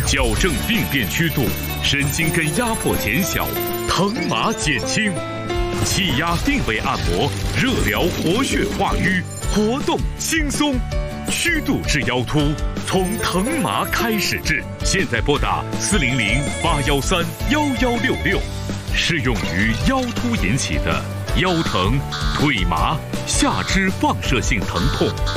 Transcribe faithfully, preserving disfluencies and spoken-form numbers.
矫正病变曲度，神经根压迫减小，疼麻减轻。气压定位按摩，热疗活血化瘀，活动轻松。曲度治腰突，从疼麻开始治。现在拨打四零零八幺三幺幺六六，适用于腰突引起的腰疼、腿麻、下肢放射性疼痛。